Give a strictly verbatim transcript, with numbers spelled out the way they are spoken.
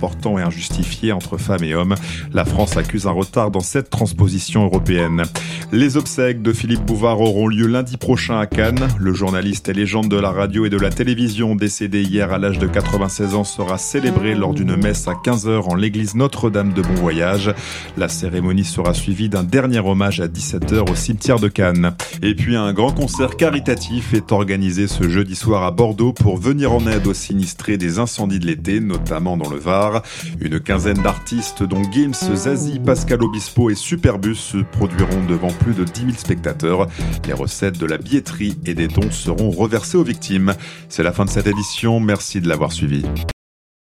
important et injustifié entre femmes et hommes. La France accuse un retard dans cette transposition européenne. Les obsèques de Philippe Bouvard auront lieu lundi prochain à Cannes. Le journaliste et légende de la radio et de la télévision, décédé hier à l'âge de quatre-vingt-seize ans, sera célébré lors d'une messe à quinze heures en l'église Notre-Dame de Bon Voyage. La cérémonie sera suivie d'un dernier hommage à dix-sept heures au cimetière de Cannes. Et puis un grand concert caritatif est organisé ce jeudi soir à Bordeaux pour venir en aide aux sinistrés des incendies de l'été, notamment dans le Var. Une quinzaine d'artistes dont Gims, Zazie, Pascal Obispo et Superbus se produiront devant plus de dix mille spectateurs. Les recettes de la billetterie et des dons seront reversées aux victimes. C'est la fin de cette édition, merci de l'avoir suivi.